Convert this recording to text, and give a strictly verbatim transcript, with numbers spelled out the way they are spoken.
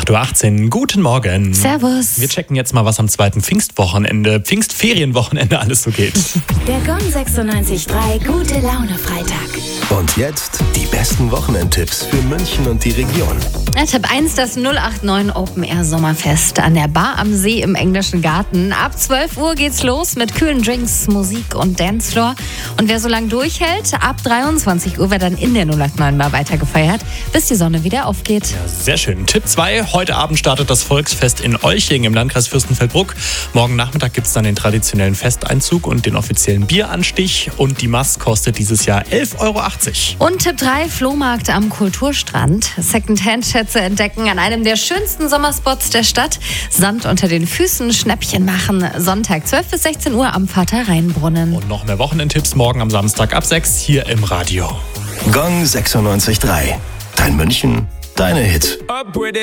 acht Uhr achtzehn. Guten Morgen. Servus. Wir checken jetzt mal, was am zweiten Pfingstwochenende, Pfingstferienwochenende alles so geht. Der Gong sechsundneunzig Komma drei Gute Laune Freitag. Und jetzt die besten Wochenendtipps für München und die Region. Ja, Tipp eins, das null acht neun Open Air Sommerfest an der Bar am See im Englischen Garten. Ab zwölf Uhr geht's los mit kühlen Drinks, Musik und Dancefloor. Und wer so lange durchhält, ab dreiundzwanzig Uhr wird dann in der null acht neun Bar weiter gefeiert, bis die Sonne wieder aufgeht. Ja, sehr schön. Tipp zwei, heute Abend startet das Volksfest in Olching im Landkreis Fürstenfeldbruck. Morgen Nachmittag gibt es dann den traditionellen Festeinzug und den offiziellen Bieranstich. Und die Mast kostet dieses Jahr elf Euro achtzig. Und Tipp drei, Flohmarkt am Kulturstrand. Secondhand-Schätze entdecken an einem der schönsten Sommerspots der Stadt. Sand unter den Füßen, Schnäppchen machen. Sonntag zwölf bis sechzehn Uhr am Vater-Rhein-Brunnen. Und noch mehr Wochenendtipps morgen am Samstag ab sechs hier im Radio. Gong sechsundneunzig Komma drei. Dein München, deine Hits.